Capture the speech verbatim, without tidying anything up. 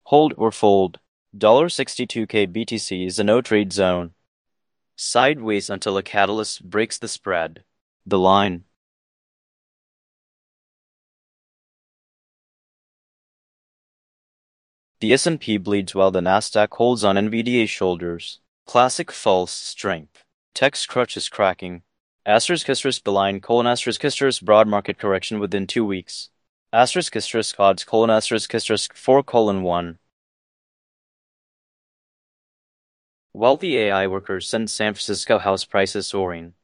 Hold or fold. sixty-two K B T C is a no-trade zone. Sideways until a catalyst breaks the spread. The line. The S and P bleeds while the Nasdaq holds on N V D A shoulders. Classic false strength. Text crutch is cracking. Asterisk asterisk beline colon asterisk asterisk broad market correction within two weeks. Asterisk asterisk odds colon asterisk asterisk four colon one. Wealthy A I workers send San Francisco house prices soaring.